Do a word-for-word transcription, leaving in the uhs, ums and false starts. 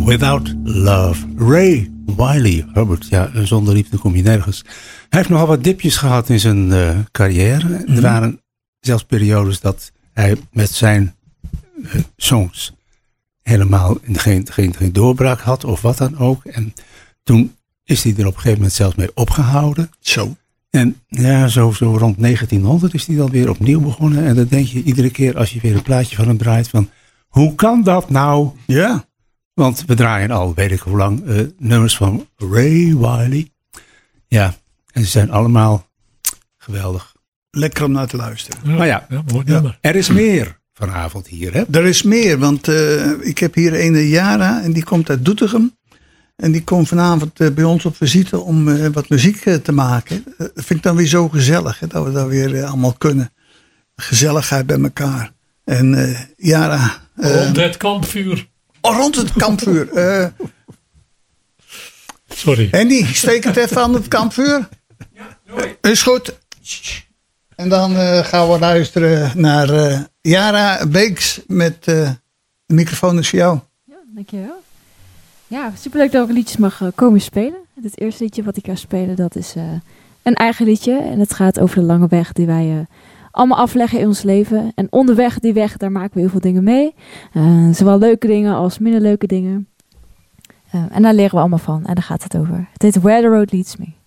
Without Love. Ray Wylie, Robert. Ja, zonder liefde kom je nergens. Hij heeft nogal wat dipjes gehad in zijn uh, carrière. Mm-hmm. Er waren zelfs periodes dat hij met zijn uh, songs helemaal geen, geen, geen doorbraak had of wat dan ook. En toen is hij er op een gegeven moment zelfs mee opgehouden. Zo. En ja, zo, zo rond negentienhonderd is hij dan weer opnieuw begonnen. En dan denk je iedere keer als je weer een plaatje van hem draait van... Hoe kan dat nou? Ja. Want we draaien al, weet ik hoe lang, uh, nummers van Ray Wylie. Ja, en ze zijn allemaal geweldig. Lekker om naar te luisteren. Ja, maar ja, ja, mooi nummer. Er is meer vanavond hier, hè? Er is meer, want uh, ik heb hier een Jara en die komt uit Doetinchem. En die komt vanavond uh, bij ons op visite om uh, wat muziek uh, te maken. Uh, dat vind ik dan weer zo gezellig, hè, dat we dat weer uh, allemaal kunnen. Gezelligheid bij elkaar. En uh, Jara... Uh, rond het kampvuur. Oh, rond het kampvuur. Uh, Sorry. Andy, steek het even aan het kampvuur. Ja, doei. Is goed. En dan uh, gaan we luisteren naar uh, Jara Beeks met uh, de microfoon is voor jou. Ja, dankjewel. Ja, superleuk dat ik liedjes mag uh, komen spelen. Het eerste liedje wat ik ga spelen, dat is uh, een eigen liedje. En het gaat over de lange weg die wij... Uh, allemaal afleggen in ons leven. En onderweg die weg, daar maken we heel veel dingen mee. Uh, zowel leuke dingen als minder leuke dingen. Uh, en daar leren we allemaal van. En daar gaat het over. Het heet Where the Road Leads Me.